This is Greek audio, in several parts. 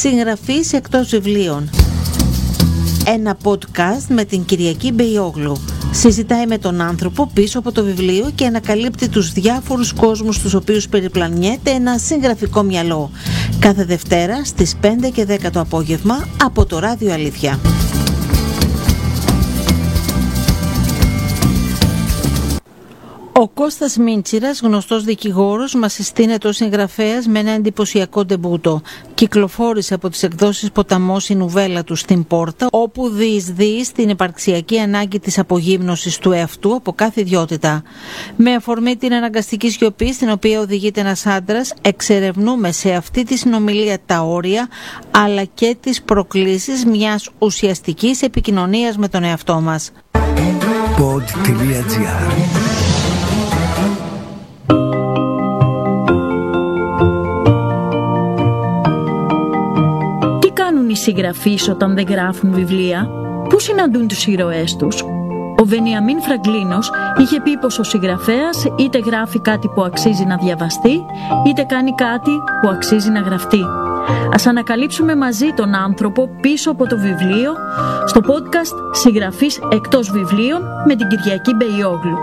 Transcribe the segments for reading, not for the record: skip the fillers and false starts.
συγγραφής εκτός βιβλίων. Ένα podcast με την Κυριακή Μπεϊόγλου. Συζητάει με τον άνθρωπο πίσω από το βιβλίο και ανακαλύπτει τους διάφορους κόσμους στους οποίους περιπλανιέται ένα συγγραφικό μυαλό. Κάθε Δευτέρα στις 5 και 10 το απόγευμα από το Ράδιο Αλήθεια. Ο Κώστας Μίντσιρας, γνωστός δικηγόρος, μας συστήνεται ως συγγραφέας με ένα εντυπωσιακό ντεμπούτο. Κυκλοφόρησε από τις εκδόσεις Ποταμός η νουβέλα του στην Πόρτα, όπου διεισδύει στην υπαρξιακή ανάγκη της απογύμνωσης του εαυτού από κάθε ιδιότητα. Με αφορμή την αναγκαστική σιωπή στην οποία οδηγείται ένας άντρας, εξερευνούμε σε αυτή τη συνομιλία τα όρια αλλά και τις προκλήσεις μιας ουσιαστικής επικοινωνίας με τον εαυτό μας. Pod.gr. Οι συγγραφείς όταν δεν γράφουν βιβλία, πού συναντούν τους ήρωές τους? Ο Βενιαμίν Φραγκλίνος είχε πει πως ο συγγραφέας είτε γράφει κάτι που αξίζει να διαβαστεί, είτε κάνει κάτι που αξίζει να γραφτεί. Ας ανακαλύψουμε μαζί τον άνθρωπο πίσω από το βιβλίο στο podcast «Συγγραφής εκτός βιβλίων» με την Κυριακή Μπεϊόγλου.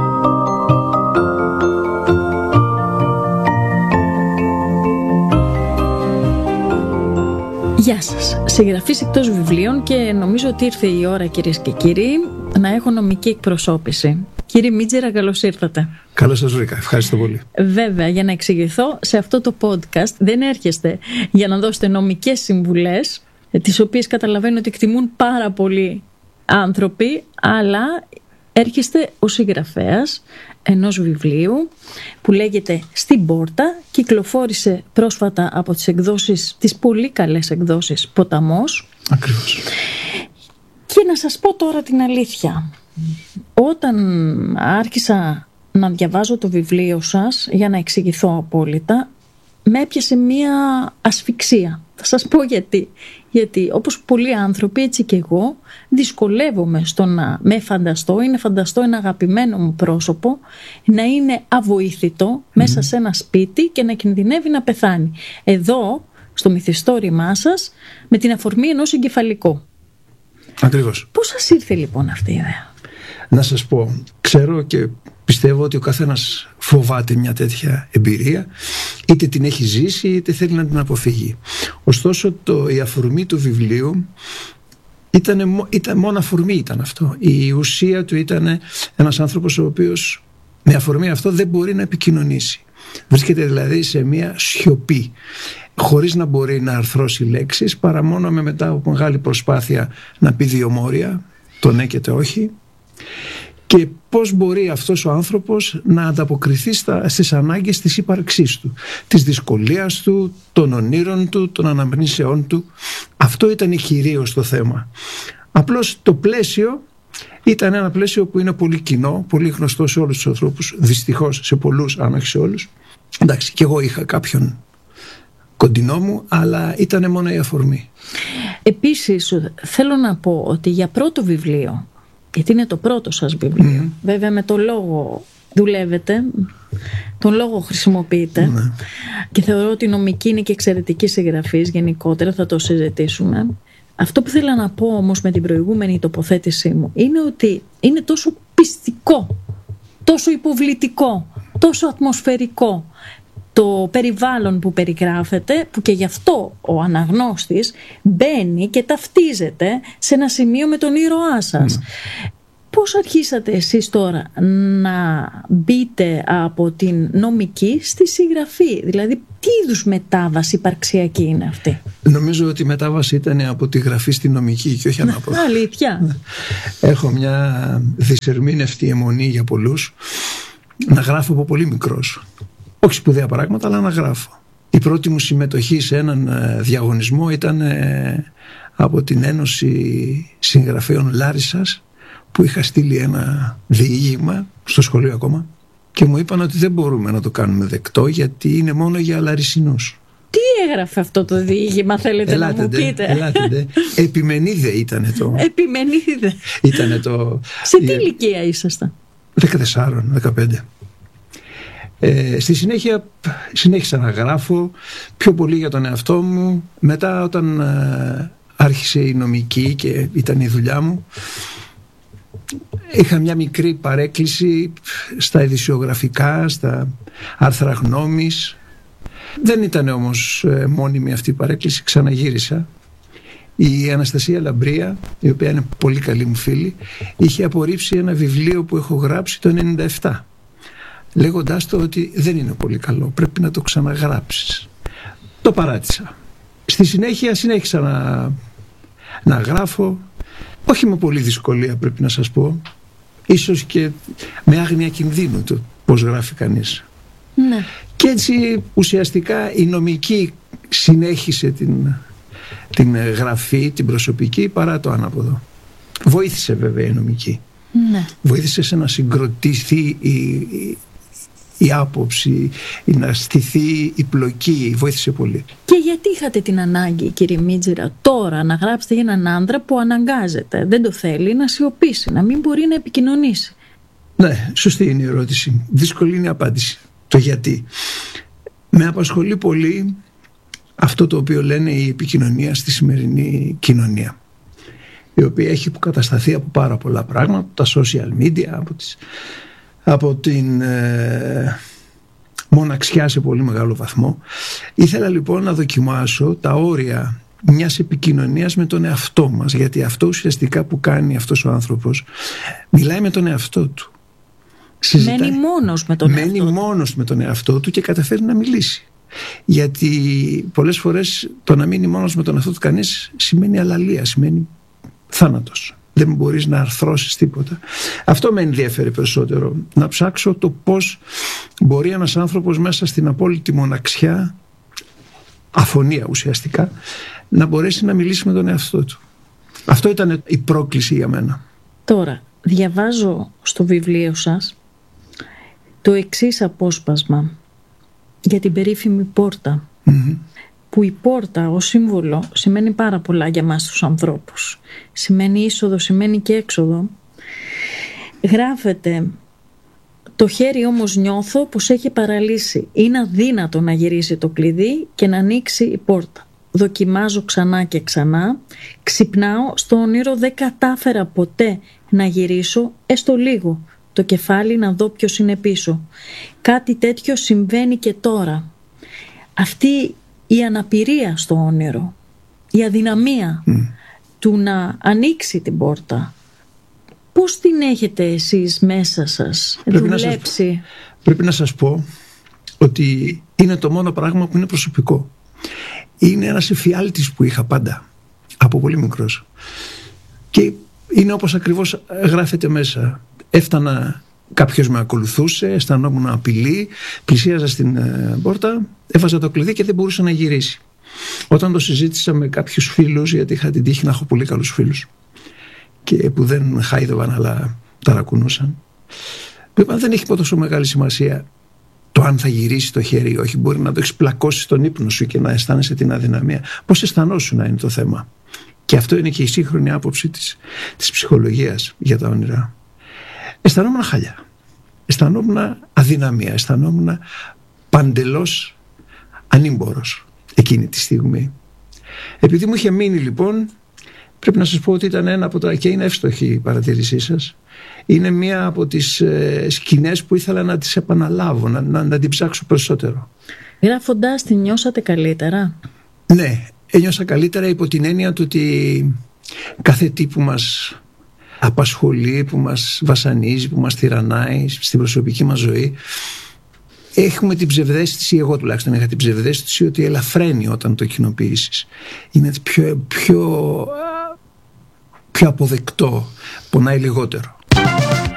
Γεια σας, συγγραφής εκτός βιβλίων, και νομίζω ότι ήρθε η ώρα, κυρίες και κύριοι, να έχω νομική εκπροσώπηση. Κύριε Μίντσιρα, καλώς ήρθατε. Καλώς σας βρήκα, ευχαριστώ πολύ. Βέβαια, για να εξηγηθώ, σε αυτό το podcast δεν έρχεστε για να δώσετε νομικές συμβουλές, τις οποίες καταλαβαίνω ότι εκτιμούν πάρα πολλοί άνθρωποι, αλλά έρχεστε ως συγγραφέας ενός βιβλίου που λέγεται «Στην Πόρτα», κυκλοφόρησε πρόσφατα από τις εκδόσεις, τις πολύ καλές εκδόσεις Ποταμός. Ακριβώς. Και να σας πω τώρα την αλήθεια, όταν άρχισα να διαβάζω το βιβλίο σας, για να εξηγηθώ απόλυτα, με έπιασε μία ασφυξία. Θα σας πω γιατί. Γιατί όπως πολλοί άνθρωποι, έτσι και εγώ, δυσκολεύομαι στο να με φανταστώ, είναι φανταστώ ένα αγαπημένο μου πρόσωπο να είναι αβοήθητο μέσα σε ένα σπίτι και να κινδυνεύει να πεθάνει. Εδώ, στο μυθιστόρημά σας, με την αφορμή ενός εγκεφαλικού. Ακριβώς. Πώς σας ήρθε λοιπόν αυτή η ιδέα? Να σας πω, ξέρω και πιστεύω ότι ο καθένας φοβάται μια τέτοια εμπειρία, είτε την έχει ζήσει είτε θέλει να την αποφύγει. Ωστόσο η αφορμή του βιβλίου ήταν μόνο αφορμή, ήταν αυτό. Η ουσία του ήταν ένας άνθρωπος ο οποίος με αφορμή αυτό δεν μπορεί να επικοινωνήσει. Βρίσκεται δηλαδή σε μια σιωπή, χωρίς να μπορεί να αρθρώσει λέξεις, παρά μόνο μετά από μεγάλη προσπάθεια να πει δύο μόρια, το ναι και το όχι. Και πώς μπορεί αυτός ο άνθρωπος να ανταποκριθεί στις ανάγκες της ύπαρξής του, της δυσκολίας του, των ονείρων του, των αναμνήσεών του. Αυτό ήταν κυρίως το θέμα. Απλώς το πλαίσιο ήταν ένα πλαίσιο που είναι πολύ κοινό, πολύ γνωστό σε όλους τους ανθρώπους, δυστυχώς σε πολλούς, αν όχι σε όλους. Εντάξει, και εγώ είχα κάποιον κοντινό μου, αλλά ήταν μόνο η αφορμή. Επίσης, θέλω να πω ότι για πρώτο βιβλίο, γιατί είναι το πρώτο σας βιβλίο, βέβαια με το λόγο δουλεύετε, τον λόγο χρησιμοποιείτε, και θεωρώ ότι η νομική είναι και εξαιρετική συγγραφής γενικότερα, θα το συζητήσουμε. Αυτό που θέλω να πω όμως με την προηγούμενη τοποθέτησή μου είναι ότι είναι τόσο πιστικό, τόσο υποβλητικό, τόσο ατμοσφαιρικό το περιβάλλον που περιγράφεται, που και γι' αυτό ο αναγνώστης μπαίνει και ταυτίζεται σε ένα σημείο με τον ήρωά σας. Πώς αρχίσατε εσείς τώρα να μπείτε από την νομική στη συγγραφή? Δηλαδή, τι είδους μετάβαση υπαρξιακή είναι αυτή? Νομίζω ότι η μετάβαση ήταν από τη γραφή στη νομική και όχι ανάποδα. Αλήθεια. Έχω μια δυσερμήνευτη αιμονή για πολλούς να γράφω από πολύ μικρός. Όχι σπουδαία πράγματα, αλλά να γράφω. Η πρώτη μου συμμετοχή σε έναν διαγωνισμό ήταν από την Ένωση Συγγραφέων Λάρισσας, που είχα στείλει ένα διήγημα στο σχολείο ακόμα και μου είπαν ότι δεν μπορούμε να το κάνουμε δεκτό γιατί είναι μόνο για Λαρισινούς. Τι έγραφε αυτό το διήγημα, θέλετε να μου πείτε? Ελάτε. Επιμενίδε ήτανε το. Επιμενίδε. Ήτανε το. Σε τι ηλικία ήσασταν? 14-15. Στη συνέχεια συνέχισα να γράφω πιο πολύ για τον εαυτό μου. Μετά, όταν άρχισε η νομική και ήταν η δουλειά μου, είχα μια μικρή παρέκκληση στα ειδησιογραφικά, στα άρθρα γνώμης. Δεν ήταν όμως μόνιμη αυτή η παρέκκληση, ξαναγύρισα. Η Αναστασία Λαμπρία, η οποία είναι πολύ καλή μου φίλη, είχε απορρίψει ένα βιβλίο που έχω γράψει το 1997, λέγοντάς το ότι δεν είναι πολύ καλό, πρέπει να το ξαναγράψεις. Το παράτησα. Στη συνέχεια συνέχισα να γράφω, όχι με πολύ δυσκολία πρέπει να σας πω, ίσως και με άγνοια κινδύνου το πώς γράφει κανείς. Ναι. Και έτσι ουσιαστικά η νομική συνέχισε την γραφή, την προσωπική, παρά το ανάποδο. Βοήθησε βέβαια η νομική. Ναι. Βοήθησε σε να συγκροτηθεί η άποψη, να στηθεί η πλοκή, βοήθησε πολύ. Και γιατί είχατε την ανάγκη, κύριε Μίτζηρα, τώρα να γράψετε για έναν άντρα που αναγκάζεται, δεν το θέλει, να σιωπήσει, να μην μπορεί να επικοινωνήσει? Ναι, σωστή είναι η ερώτηση. Δύσκολη είναι η απάντηση. Το γιατί. Με απασχολεί πολύ αυτό το οποίο λένε η επικοινωνία στη σημερινή κοινωνία, η οποία έχει υποκατασταθεί από πάρα πολλά πράγματα, τα social media, από την μοναξιά σε πολύ μεγάλο βαθμό. Ήθελα λοιπόν να δοκιμάσω τα όρια μιας επικοινωνίας με τον εαυτό μας, γιατί αυτό ουσιαστικά που κάνει αυτός ο άνθρωπος, μιλάει με τον εαυτό του. Μένει μόνος με τον εαυτό του και καταφέρει να μιλήσει. Γιατί πολλές φορές το να μείνει μόνος με τον εαυτό του κανείς σημαίνει αλαλία, σημαίνει θάνατος. Δεν μπορείς να αρθρώσεις τίποτα. Αυτό με ενδιαφέρει περισσότερο. Να ψάξω το πώς μπορεί ένας άνθρωπος μέσα στην απόλυτη μοναξιά, αφωνία ουσιαστικά, να μπορέσει να μιλήσει με τον εαυτό του. Αυτό ήταν η πρόκληση για μένα. Τώρα, διαβάζω στο βιβλίο σας το εξής απόσπασμα για την περίφημη πόρτα. Που η πόρτα ως σύμβολο σημαίνει πάρα πολλά για μας τους ανθρώπους. Σημαίνει είσοδο, σημαίνει και έξοδο. Γράφεται: το χέρι όμως νιώθω πως έχει παραλύσει. Είναι αδύνατο να γυρίσει το κλειδί και να ανοίξει η πόρτα. Δοκιμάζω ξανά και ξανά. Ξυπνάω στο όνειρο, δεν κατάφερα ποτέ να γυρίσω έστω λίγο το κεφάλι να δω ποιος είναι πίσω. Κάτι τέτοιο συμβαίνει και τώρα. Αυτή η αναπηρία στο όνειρο, η αδυναμία του να ανοίξει την πόρτα, πώς την έχετε εσείς μέσα σας δουλέψει? Πρέπει να σας πω ότι είναι το μόνο πράγμα που είναι προσωπικό. Είναι ένας εφιάλτης που είχα πάντα, από πολύ μικρός. Και είναι όπως ακριβώς γράφεται μέσα. Έφτανα, κάποιος με ακολουθούσε, αισθανόμουν απειλή, πλησίαζα στην πόρτα, έβαζα το κλειδί και δεν μπορούσε να γυρίσει. Όταν το συζήτησα με κάποιους φίλους, γιατί είχα την τύχη να έχω πολύ καλούς φίλους και που δεν χάιδευαν αλλά ταρακουνούσαν, που είπαν δεν έχει τόσο μεγάλη σημασία το αν θα γυρίσει το χέρι ή όχι, μπορεί να το έχεις πλακώσει στον ύπνο σου και να αισθάνεσαι την αδυναμία. Πώς αισθανόσουν να είναι το θέμα. Και αυτό είναι και η σύγχρονη άποψη της ψυχολογίας για τα όνειρα. Αισθανόμουν χαλιά, αισθανόμουν αδυναμία, αισθανόμουν παντελώς ανήμπορος εκείνη τη στιγμή. Επειδή μου είχε μείνει λοιπόν, πρέπει να σας πω ότι ήταν ένα από τα, και είναι εύστοχη η παρατήρησή σας, είναι μία από τις σκηνές που ήθελα να τις επαναλάβω, να την ψάξω περισσότερο. Γράφοντας την νιώσατε καλύτερα? Ναι, ένιωσα καλύτερα υπό την έννοια του ότι κάθε τι που μας απασχολεί, που μας βασανίζει, που μας τυραννάει στην προσωπική μας ζωή, έχουμε την ψευδαίσθηση, εγώ τουλάχιστον είχα την ψευδαίσθηση ότι ελαφραίνει όταν το κοινοποιήσεις. Είναι πιο αποδεκτό, πονάει λιγότερο.